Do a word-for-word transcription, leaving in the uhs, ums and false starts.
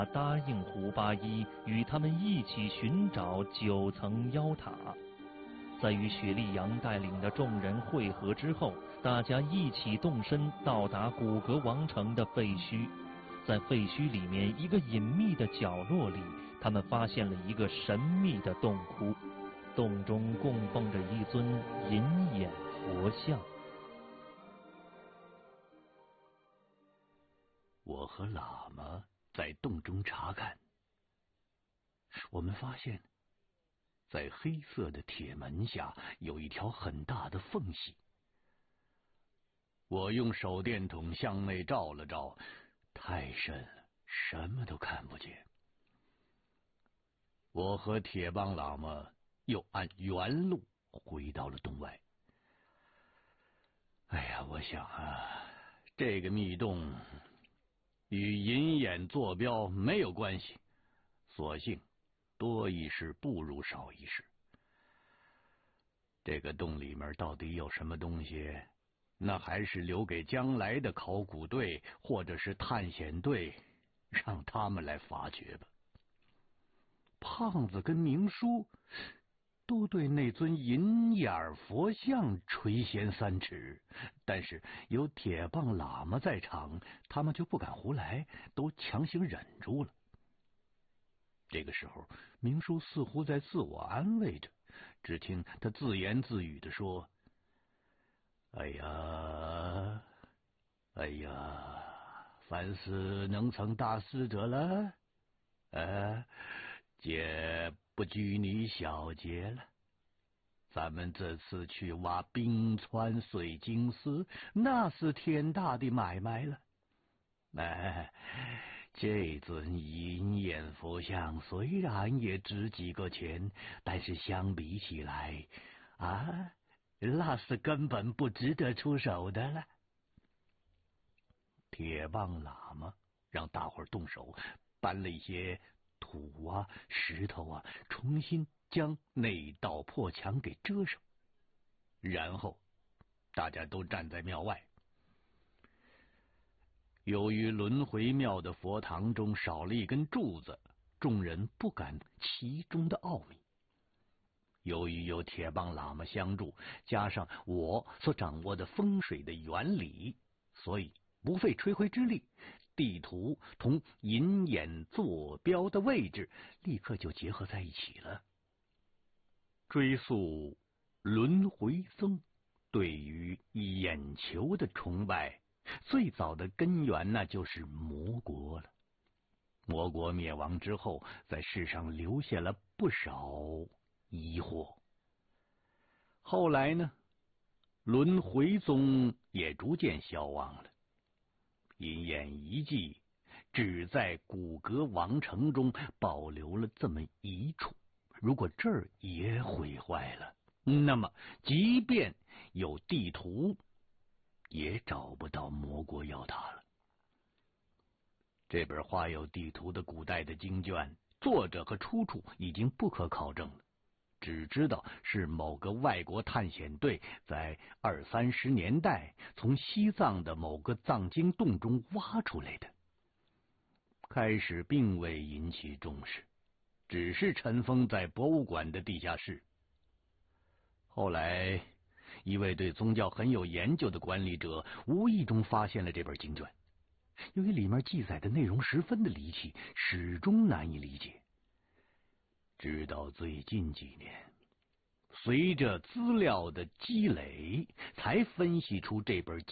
答应胡八一与他们一起寻找九层妖塔。在与许立阳带领的众人会合之后，大家一起动身到达古格王城的废墟。在废墟里面一个隐秘的角落里，他们发现了一个神秘的洞窟，洞中供奉着一尊银眼佛像。 我和喇嘛在洞中查看，我们发现在黑色的铁门下有一条很大的缝隙。我用手电筒向内照了照，太深了，什么都看不见。我和铁帮喇嘛又按原路回到了洞外。哎呀，我想啊，这个密洞与银眼坐标没有关系，所幸多一事不如少一事。这个洞里面到底有什么东西，那还是留给将来的考古队或者是探险队，让他们来发掘吧。胖子跟明叔都对那尊银眼佛像垂涎三尺，但是有铁棒喇嘛在场，他们就不敢胡来，都强行忍住了。这个时候，明叔似乎在自我安慰着，只听他自言自语地说：“哎呀，哎呀，凡是能成大事者了，呃，姐不拘泥小节了。咱们这次去挖冰川水晶石，那是天大的买卖了。哎，这尊银眼佛像虽然也值几个钱，但是相比起来，啊，那是根本不值得出手的了。”铁棒喇嘛让大伙儿动手，搬了一些土啊、石头啊，重新将那道破墙给遮上。然后大家都站在庙外。由于轮回庙的佛堂中少了一根柱子，众人不敢其中的奥秘。由于有铁棒喇嘛相助，加上我所掌握的风水的原理，所以不费吹灰之力，地图同银眼坐标的位置立刻就结合在一起了。追溯轮回宗对于眼球的崇拜，最早的根源那就是魔国了。魔国灭亡之后，在世上留下了不少疑惑。后来呢，轮回宗也逐渐消亡了。银眼遗迹只在古格王城中保留了这么一处，如果这儿也毁坏了，那么即便有地图，也找不到魔国要塔了。这本画有地图的古代的经卷，作者和出处已经不可考证了，只知道是某个外国探险队在二三十年代从西藏的某个藏经洞中挖出来的。开始并未引起重视，只是尘封在博物馆的地下室。后来，一位对宗教很有研究的管理者无意中发现了这本经卷，由于里面记载的内容十分的离奇，始终难以理解。直到最近几年，随着资料的积累，才分析出这本